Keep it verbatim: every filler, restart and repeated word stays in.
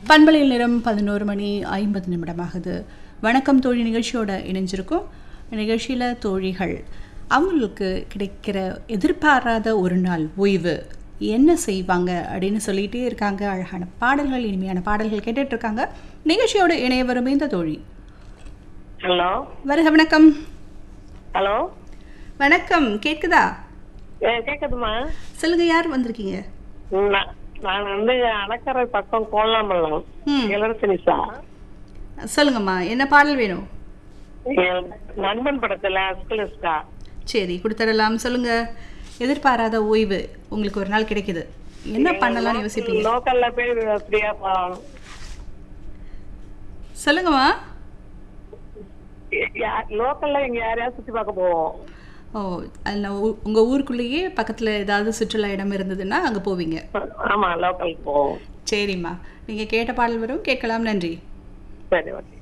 பண்பலையில் நேரம் பதினோரு மணி ஐம்பது நிமிடமாகுது. வணக்கம் தோழி நிகழ்ச்சியோட இணைஞ்சிருக்கும். நிகழ்ச்சியில் தோழிகள் அவங்களுக்கு கிடைக்கிற எதிர்பாராத ஒரு நாள் ஓய்வு என்ன செய்வாங்க அப்படின்னு சொல்லிகிட்டே இருக்காங்க. அழகான பாடல்கள், இனிமையான பாடல்கள் கேட்டுட்டு இருக்காங்க. நிகழ்ச்சியோட இணைய வரும் இந்த தோழி. ஹலோ, வருக. வணக்கம். ஹலோ, வணக்கம். கேட்குதா? கேக்குதுமா? சொல்லுங்க, யார் வந்திருக்கீங்க? நான் நான் வந்து அணக்கரை பக்கம் கோலாமல்லம் இளரசனிசா. சொல்லுங்கம்மா, என்ன பாடல் வேணும்? நண்பன் படத்துல அஸ்கலிஸ்டா. சரி, கொடுத்துடலாம். சொல்லுங்க. எதிர்பாராத ஓய்வு உங்களுக்கு ஒரு நாள் கிடைக்குது, என்ன பண்ணலாம்னு யோசிப்பீங்க? லோக்கல்ல போய் ஃப்ரீயா போகலாம். சொல்லுங்கம்மா. லோக்கல்ல எங்க யாரையாவது சுத்தி பார்க்க போவோம். ஓ, அதில் உங்கள் ஊருக்குள்ளேயே பக்கத்தில் ஏதாவது சுற்றுலா இடம் இருந்ததுன்னா அங்கே போவீங்க? ஆமா, லோக்கலுக்கு போவோம். சரிம்மா, நீங்கள் கேட்ட பாடல் வரும், கேட்கலாம். நன்றி. சரி, ஓகே.